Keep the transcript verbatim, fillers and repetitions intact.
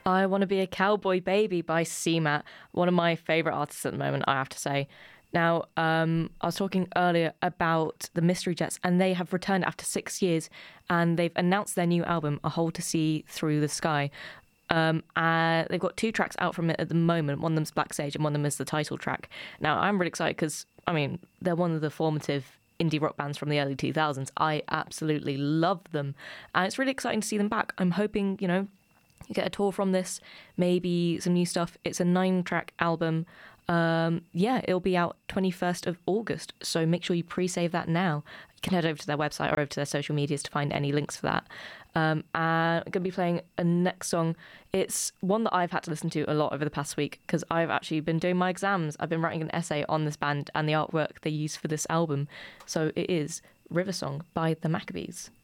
I Want to Be a Cowboy Baby by C MAT, one of my favourite artists at the moment, I have to say. Now, um, I was talking earlier about the Mystery Jets, and they have returned after six years, and they've announced their new album, A Hole to See Through the Sky. Um, uh, they've got two tracks out from it at the moment. One of them's Black Sage, and one of them is the title track. Now, I'm really excited because, I mean, they're one of the formative indie rock bands from the early two thousands. I absolutely love them, and it's really exciting to see them back. I'm hoping, you know, you get a tour from this, maybe some new stuff. It's a nine-track album. Um, yeah, it'll be out twenty-first of August, so make sure you pre-save that now. You can head over to their website or over to their social medias to find any links for that. Um, and I'm going to be playing a next song. It's one that I've had to listen to a lot over the past week because I've actually been doing my exams. I've been writing an essay on this band and the artwork they use for this album. So it is River Song by the Maccabees.